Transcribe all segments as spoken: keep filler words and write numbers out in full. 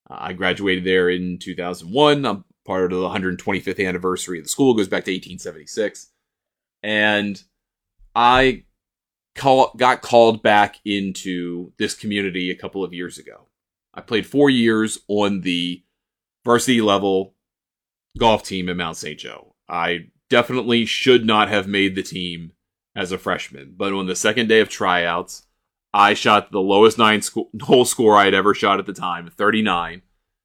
Uh, I graduated there in two thousand one. I'm part of the one hundred twenty-fifth anniversary of the school. It goes back to eighteen seventy-six. And I call, got called back into this community a couple of years ago. I played four years on the varsity level golf team at Mount Saint Joe. I definitely should not have made the team as a freshman, but on the second day of tryouts, I shot the lowest nine sco- hole score I had ever shot at the time, thirty-nine,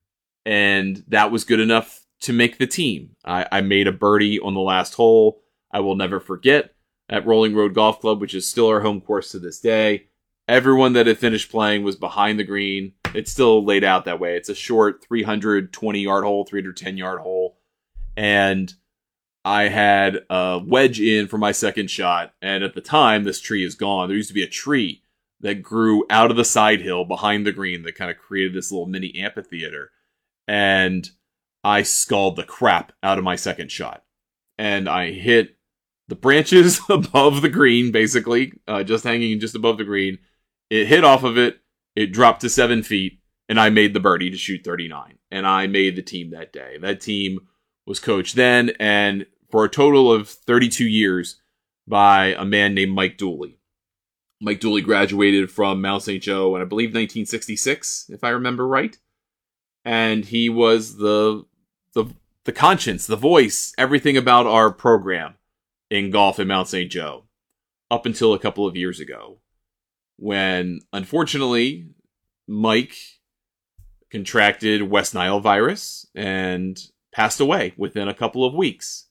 and that was good enough to make the team. I, I made a birdie on the last hole. I will never forget, at Rolling Road Golf Club, which is still our home course to this day. Everyone that had finished playing was behind the green. It's still laid out that way. It's a short three hundred twenty yard hole, three hundred ten yard hole. And I had a wedge in for my second shot. And at the time, this tree is gone. There used to be a tree that grew out of the side hill behind the green that kind of created this little mini amphitheater. And I sculled the crap out of my second shot. And I hit the branches above the green, basically, uh, just hanging just above the green. It hit off of it. It dropped to seven feet, and I made the birdie to shoot thirty-nine. And I made the team that day. That team was coached then, and for a total of thirty-two years, by a man named Mike Dooley. Mike Dooley graduated from Mount Saint Joe in, I believe, nineteen sixty-six, if I remember right. And he was the the the conscience, the voice, everything about our program in golf at Mount Saint Joe, up until a couple of years ago, when, unfortunately, Mike contracted West Nile virus and passed away within a couple of weeks,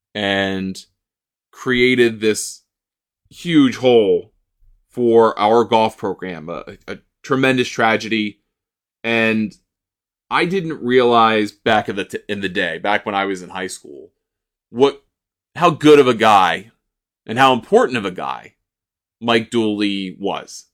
and created this huge hole for our golf program, a, a tremendous tragedy. And I didn't realize back in the t- in the day, back when I was in high school, what how good of a guy and how important of a guy Mike Dooley was.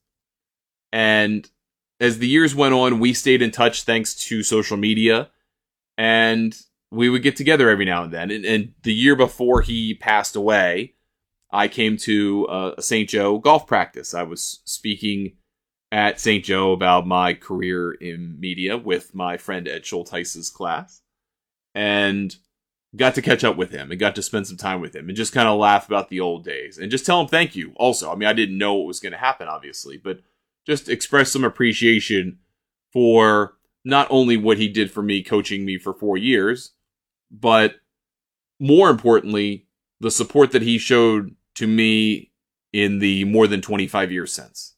And as the years went on, we stayed in touch thanks to social media, and we would get together every now and then. And, and the year before he passed away, I came to uh, a Saint Joe golf practice. I was speaking at Saint Joe about my career in media with my friend Ed Schulteis's class, and got to catch up with him and got to spend some time with him and just kind of laugh about the old days and just tell him thank you also. I mean, I didn't know what was going to happen, obviously, but just express some appreciation for not only what he did for me, coaching me for four years, but more importantly, the support that he showed to me in the more than twenty-five years since.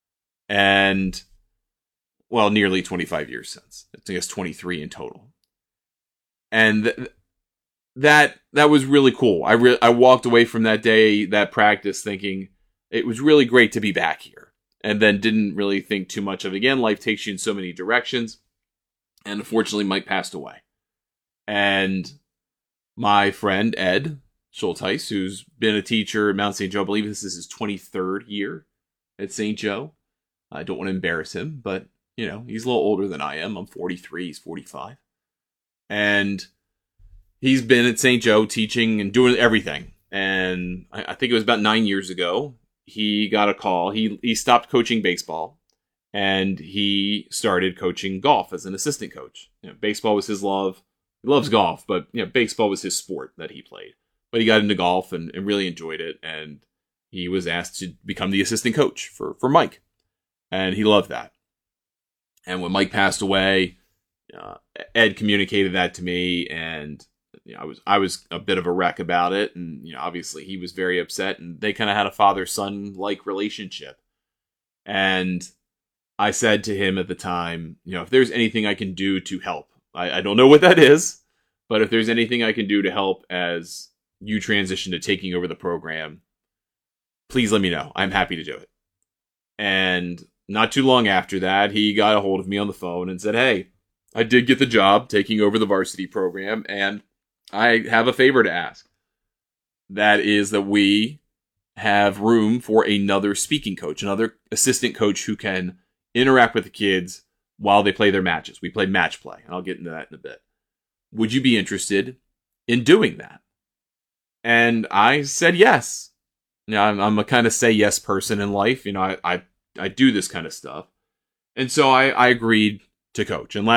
And, well, nearly twenty-five years since. I guess twenty-three in total. And th- that that was really cool. I re- I walked away from that day, that practice, thinking it was really great to be back here. And then didn't really think too much of it again. Life takes you in so many directions. And unfortunately, Mike passed away. And my friend, Ed Schulteis, who's been a teacher at Mount Saint Joe, I believe this is his twenty-third year at Saint Joe. I don't want to embarrass him, but, you know, he's a little older than I am. I'm forty-three, he's forty-five. And he's been at Saint Joe teaching and doing everything. And I, I think it was about nine years ago, he got a call. He he stopped coaching baseball, and he started coaching golf as an assistant coach. You know, baseball was his love. He loves golf, but you know, baseball was his sport that he played. But he got into golf and, and really enjoyed it, and he was asked to become the assistant coach for, for Mike. And he loved that. And when Mike passed away, uh, Ed communicated that to me, and you know, I was I was a bit of a wreck about it, and you know, obviously he was very upset, and they kind of had a father-son like relationship. And I said to him at the time, you know, if there's anything I can do to help, I, I don't know what that is, but if there's anything I can do to help as you transition to taking over the program, please let me know. I'm happy to do it. And not too long after that, he got a hold of me on the phone and said, hey, I did get the job taking over the varsity program, and I have a favor to ask. That is that we have room for another speaking coach, another assistant coach who can interact with the kids while they play their matches. We play match play, and I'll get into that in a bit. Would you be interested in doing that? And I said yes. You know, I'm, I'm a kind of say yes person in life. You know, I, I, I do this kind of stuff. And so I, I agreed to coach. And last